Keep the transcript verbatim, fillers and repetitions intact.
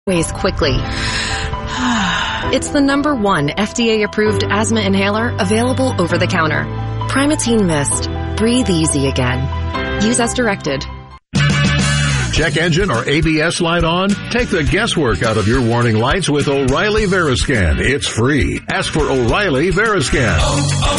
ways quickly. It's the number one F D A-approved asthma inhaler available over the counter. Primatene Mist. Breathe easy again. Use as directed. Check engine or A B S light on? Take the guesswork out of your warning lights with O'Reilly Veriscan. It's free. Ask for O'Reilly Veriscan. Oh,